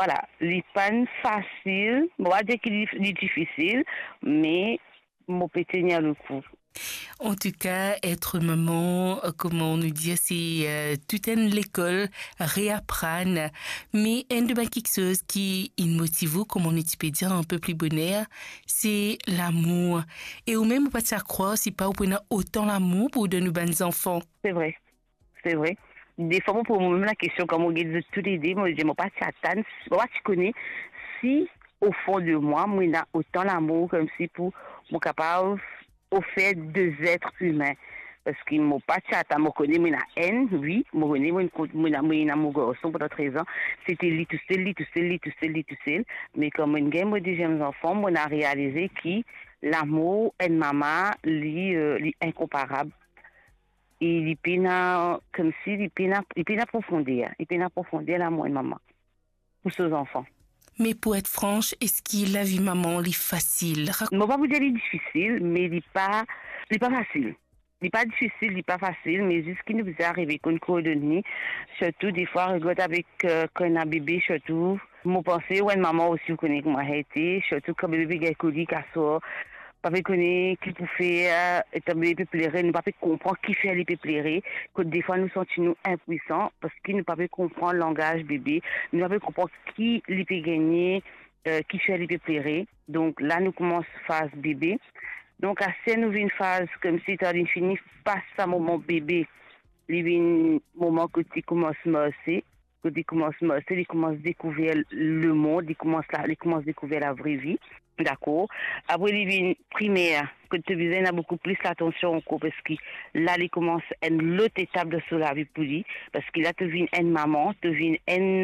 voilà, les pannes faciles, on va dire qu'il est difficile, mais mon peut tenir le coup. En tout cas, être maman, comment on nous dit, c'est tout en l'école, réapprendre. Mais une de ma quelque chose qui me motive, comme on peut dire un peu plus bonheur, c'est l'amour. Et ou même, pas de croire, c'est pas où on a autant l'amour pour de nos bonnes enfants. C'est vrai, c'est vrai. Des fois, pour moi-même, la question, comme on dit, tout aider, moi, je dis, moi, pas t'attendre, moi, tu connais, si, au fond de moi, moi, il a autant l'amour comme si pour, mon capable, au fait, deux êtres humains. Parce qu'il m'a pas t'attendre, moi, connais, moi, la haine, oui, moi, connais, moi, mon garçon pendant 13 ans, c'était lui tout seul, lui tout seul, lui tout seul, lui tout seul. Mais comme une gamme, moi, deuxième enfant, moi, on a réalisé que l'amour, une maman, lui, incomparable. Et il peine comme si il peine approfondir la moi maman pour ses enfants. Mais pour être franche, est-ce qu'il la vie maman est facile? Je ne vais pas vous dire qu'il est difficile, mais il n'est pas facile. Il n'est pas difficile, il n'est pas facile, mais juste qu'il nous est arrivé qu'on coordonne, surtout des fois, regarde avec quand on a un bébé, surtout, moi pensais, ouais, maman aussi, vous connaissez comment elle a été, surtout quand le bébé est colique, à soi. Pas connaître qui peut faire établir les pleurer, nous pas comprendre qui fait les pleurer, que des fois nous sentons nous impuissants parce qu'ils ne peuvent pas comprendre le langage bébé, nous ne pouvons pas comprendre qui les peut gagner, qui fait les pleurer. Donc là nous commençons phase bébé. Donc assez nous une phase comme si tu as fini passe à moment bébé, il y a un moment que tu commences à marcher. Quand il commence à découvrir le monde, il commence à découvrir la vraie vie. D'accord. Après, il y a une primaire, que tu besoin a beaucoup plus l'attention au cours, parce que là, il commence une autre étape de la vie pour lui, parce que là, tu viens une maman, tu viens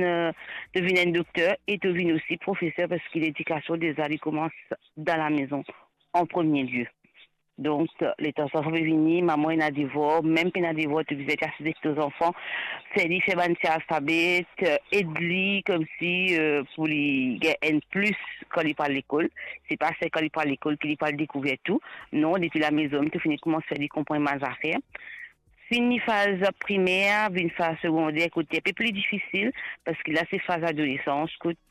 un docteur, et tu viens aussi professeur, parce que l'éducation des il commence dans la maison, en premier lieu. Donc, les enfants peuvent venir, maman est à devoir, même si à devoir, tu faisais casser avec tes enfants, c'est lui faire un petit alphabet, aide-lui comme si pour les gagner plus quand il parle à l'école. C'est pas c'est quand il parle à l'école qu'il parle découvrir tout. Non, depuis la maison, tu finis comment faire des comprendre mes affaires. Fini phase primaire, une phase secondaire, côté un peu plus difficile, parce que là, c'est phase adolescence.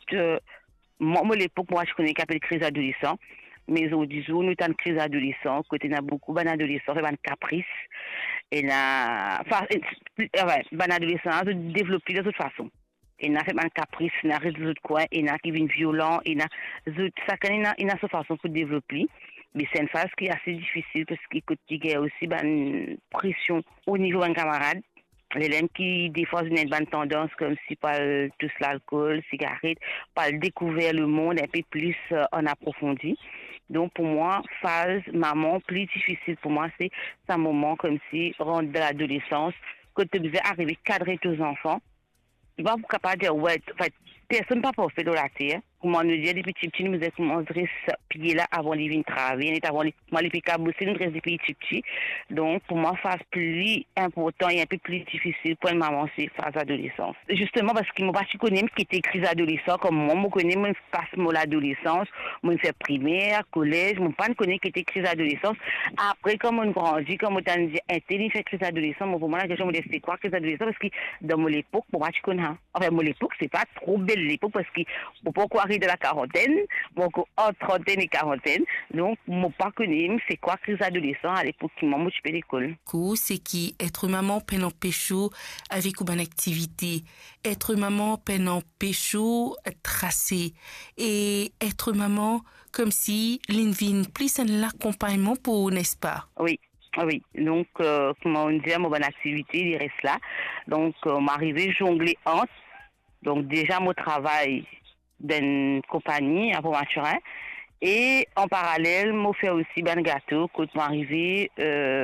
Moi, l'époque, moi, je connais qu'appelle crise adolescent. Mais aujourd'hui, nous avons une crise adolescente, côté on a beaucoup d'adolescents, ils ont caprice, et enfin, adolescents, se développer de toute façon. Il y a un caprice, il y a des autres coins, il y a qui viennent violents, il y a chacun il a sa façon pour développer. Mais c'est une phase qui est assez difficile parce qu'il y a aussi une pression au niveau d'un camarade. Les gens qui, des fois, ont une bonne tendance, comme si par tout l'alcool, cigarette, par découvrir le monde un peu plus en approfondi. Donc, pour moi, phase maman, plus difficile pour moi, c'est un moment comme si, rentre de l'adolescence, quand tu devais arriver à cadrer tes enfants. Tu vas pas capable de dire, ouais, personne pas parfait dans la terre. Comment nous dire, les petits, nous avons commencé à pied là avant les vignes travailler, avant les picables aussi, nous restons des petits. Donc, pour moi, phase plus important et un peu plus difficile pour une maman, c'est phase adolescence. Justement, parce qu'ils m'ont pas connu qui était crise adolescent, comme moi, je connais, moi, passe mon l'adolescence, moi, je fais primaire, collège, moi, pas connais qui était crise adolescence. Après, comme on grandit, comme on t'a dit, intelligent, fait crise adolescent, moi, pour moi, la question, me dit, c'est quoi crise adolescent? Parce que dans mon époque, pour moi, je connais, enfin, mon époque, c'est pas trop belle l'époque, parce que, pourquoi de la quarantaine, donc entre trentaine et quarantaine. Donc, mon pas connu, c'est quoi crise adolescent à l'époque qui m'a motivé à l'école. C'est qui être maman peine en pécho avec une bonne activité, être maman peine en pécho tracé et être maman comme si l'invine plus un accompagnement pour, n'est-ce pas? Oui. Oui, donc, comment on dit, mon bonne activité, il reste là. Donc, m'arriver jongler entre. Donc, déjà, mon travail, d'une compagnie à Pont-Maturin. Et en parallèle, je fais aussi ben gâteau quand je m'arrive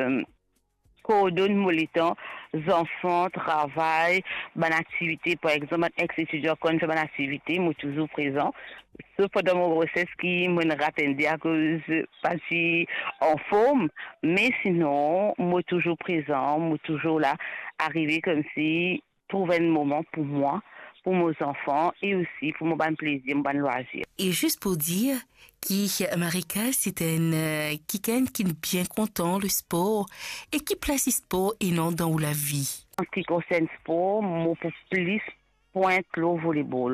coordonne mon temps, enfants, travail, bonne activité, par exemple, ex-étudiant quand fait bonne activité, moi toujours présent. Sauf pendant mon grossesse qui me rappelle à cause pas si en forme, mais sinon, moi toujours présent, moi toujours là, arriver comme si trouver un moment pour moi, pour mes enfants et aussi pour mon bon plaisir, mon bon loisir. Et juste pour dire Marika, c'est quelqu'un qui est bien content le sport et qui place le sport et non dans la vie. En ce qui concerne le sport, mon plus pointe le volleyball.